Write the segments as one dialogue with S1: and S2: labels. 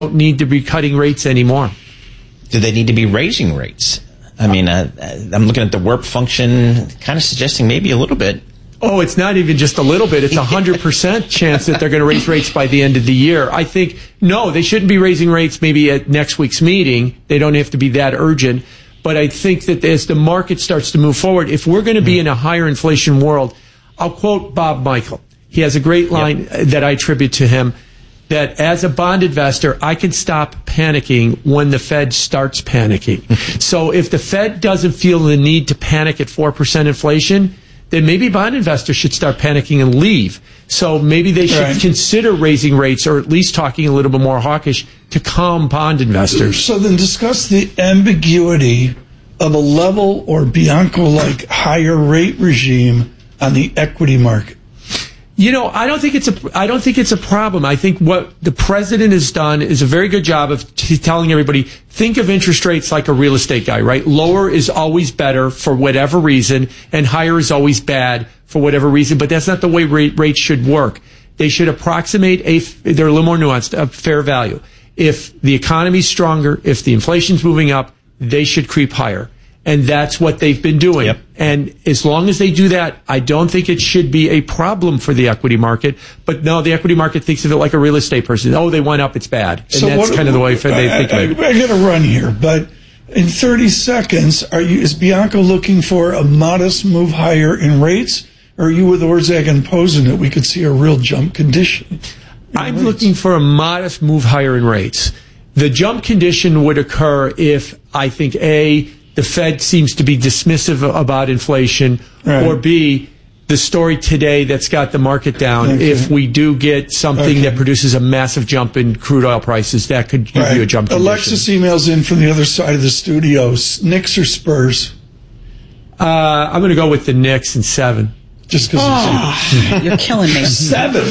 S1: don't need to be cutting rates anymore.
S2: Do they need to be raising rates? I mean, I'm looking at the WIRP function, kind of suggesting maybe a little bit.
S1: Oh, it's not even just a little bit. It's 100% chance that they're going to raise rates by the end of the year. I think, no, they shouldn't be raising rates maybe at next week's meeting. They don't have to be that urgent. But I think that as the market starts to move forward, if we're going to be in a higher inflation world, I'll quote Bob Michael. He has a great line that I attribute to him, that as a bond investor, I can stop panicking when the Fed starts panicking. So if the Fed doesn't feel the need to panic at 4% inflation, then maybe bond investors should start panicking and leave. So maybe they should consider raising rates, or at least talking a little bit more hawkish to calm bond investors.
S3: So then discuss the ambiguity of a level or Bianco-like higher rate regime on the equity market.
S1: You know, I don't think it's a problem. I think what the president has done is a very good job of telling everybody, think of interest rates like a real estate guy, right? Lower is always better for whatever reason, and higher is always bad for whatever reason. But that's not the way rates should work. They should approximate they're a little more nuanced, a fair value. If the economy's stronger, if the inflation's moving up, they should creep higher. And that's what they've been doing. Yep. And as long as they do that, I don't think it should be a problem for the equity market. But no, the equity market thinks of it like a real estate person. Oh, they went up, it's bad. And so that's kind of the way they think of it.
S3: I got to run here, but in 30 seconds, is Bianco looking for a modest move higher in rates? Or are you with Orszag and Posen that we could see a real jump condition?
S1: I'm looking for a modest move higher in rates. The jump condition would occur if I think, A, the Fed seems to be dismissive about inflation, or B, the story today that's got the market down. Okay. If we do get something that produces a massive jump in crude oil prices, that could give you a jump condition.
S3: Alexis emails in from the other side of the studio. Knicks or Spurs?
S1: I'm going to go with the Knicks in 7.
S3: Just because
S4: you're killing me.
S3: 7.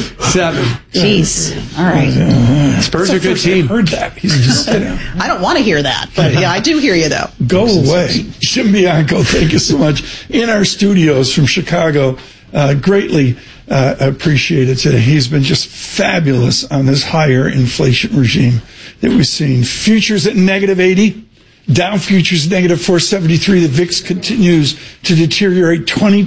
S4: Jeez. All right.
S1: Spurs are a good team.
S3: I heard that. He's just
S4: I don't want to hear that, but yeah, I do hear you though.
S3: Go away. Jim Bianco, thank you so much. In our studios from Chicago, greatly appreciated today. He's been just fabulous on this higher inflation regime that we've seen. Futures at negative 80. Dow futures negative 473. The VIX continues to deteriorate,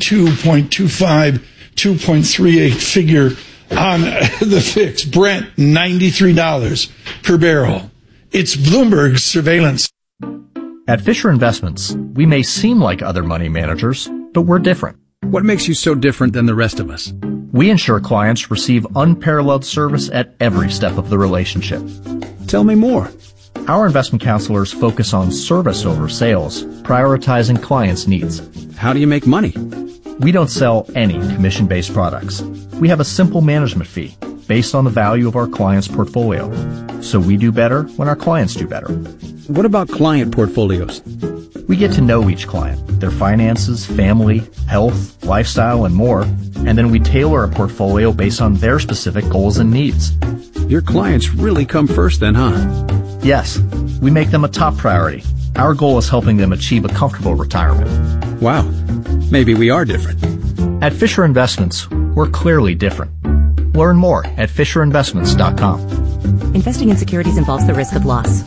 S3: 22.25, 2.38 figure on the VIX. Brent, $93 per barrel. It's Bloomberg surveillance.
S5: At Fisher Investments, we may seem like other money managers, but we're different.
S6: What makes you so different than the rest of us?
S5: We ensure clients receive unparalleled service at every step of the relationship.
S6: Tell me more.
S5: Our investment counselors focus on service over sales, prioritizing clients' needs.
S6: How do you make money?
S5: We don't sell any commission-based products. We have a simple management fee based on the value of our clients' portfolio. So we do better when our clients do better.
S6: What about client portfolios?
S5: We get to know each client, their finances, family, health, lifestyle, and more, and then we tailor a portfolio based on their specific goals and needs.
S6: Your clients really come first then, huh?
S5: Yes, we make them a top priority. Our goal is helping them achieve a comfortable retirement.
S6: Wow, maybe we are different.
S5: At Fisher Investments, we're clearly different. Learn more at FisherInvestments.com.
S7: Investing in securities involves the risk of loss.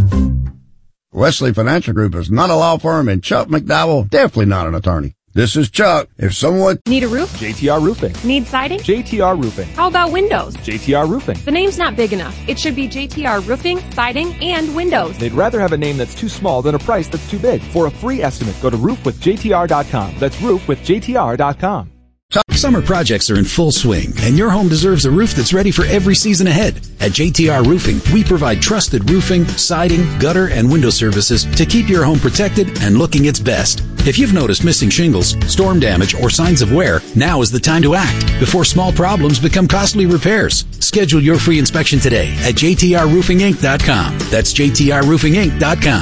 S8: Wesley Financial Group is not a law firm, and Chuck McDowell definitely not an attorney. This is Chuck. If someone...
S9: Need a roof?
S10: JTR Roofing.
S9: Need siding?
S10: JTR Roofing.
S9: How about windows?
S10: JTR Roofing.
S9: The name's not big enough. It should be JTR Roofing, Siding, and Windows.
S10: They'd rather have a name that's too small than a price that's too big. For a free estimate, go to roofwithjtr.com. That's roofwithjtr.com.
S11: Summer projects are in full swing, and your home deserves a roof that's ready for every season ahead. At JTR Roofing, we provide trusted roofing, siding, gutter, and window services to keep your home protected and looking its best. If you've noticed missing shingles, storm damage, or signs of wear, now is the time to act before small problems become costly repairs. Schedule your free inspection today at jtrroofinginc.com. That's jtrroofinginc.com.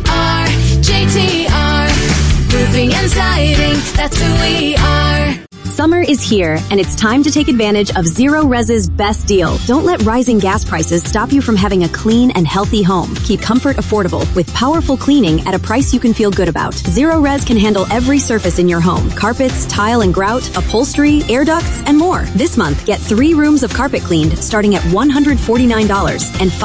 S12: JTR, Roofing and Siding, that's who we are. Summer is here, and it's time to take advantage of Zero Res's best deal. Don't let rising gas prices stop you from having a clean and healthy home. Keep comfort affordable with powerful cleaning at a price you can feel good about. Zero Res can handle every surface in your home: carpets, tile and grout, upholstery, air ducts, and more. This month, get 3 rooms of carpet cleaned starting at $149 and